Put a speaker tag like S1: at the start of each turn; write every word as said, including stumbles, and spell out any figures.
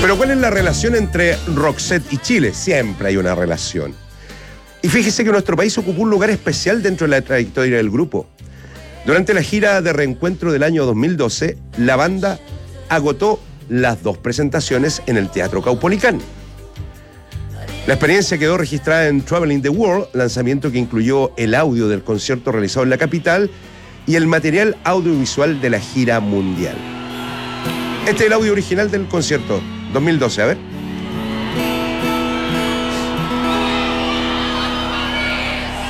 S1: Pero ¿cuál es la relación entre Roxette y Chile? Siempre hay una relación. Y fíjese que nuestro país ocupó un lugar especial dentro de la trayectoria del grupo. Durante la gira de reencuentro del año dos mil doce, la banda agotó las dos presentaciones en el Teatro Caupolicán. La experiencia quedó registrada en Traveling the World, lanzamiento que incluyó el audio del concierto realizado en la capital y el material audiovisual de la gira mundial. Este es el audio original del concierto dos mil doce, a ver.